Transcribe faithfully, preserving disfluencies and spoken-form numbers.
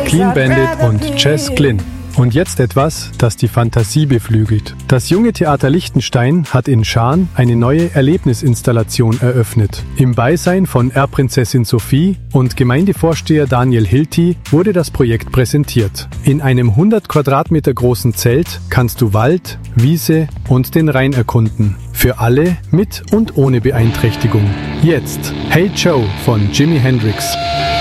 Clean Bandit und Jess Glynn. Und jetzt etwas, das die Fantasie beflügelt. Das junge Theater Liechtenstein hat in Schaan eine neue Erlebnisinstallation eröffnet. Im Beisein von Erbprinzessin Sophie und Gemeindevorsteher Daniel Hilti wurde das Projekt präsentiert. In einem hundert Quadratmeter großen Zelt kannst du Wald, Wiese und den Rhein erkunden. Für alle mit und ohne Beeinträchtigung. Jetzt Hey Joe von Jimi Hendrix.